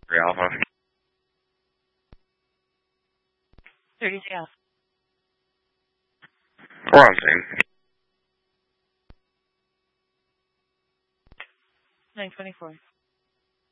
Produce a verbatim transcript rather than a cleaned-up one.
three Alpha. thirty Alpha. We're on scene. nine twenty-four.